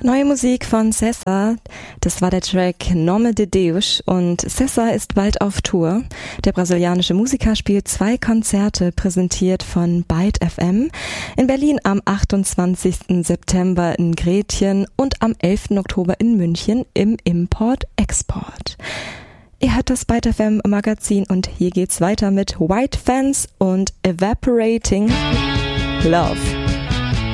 Neue Musik von Sessa, das war der Track Nome de Deus und Sessa ist bald auf Tour. Der brasilianische Musiker spielt 2 Konzerte, präsentiert von Byte FM, in Berlin am 28. September in Gretchen und am 11. Oktober in München im Import-Export. Ihr hört das Byte FM Magazin und hier geht's weiter mit White Fence und Evaporating Love.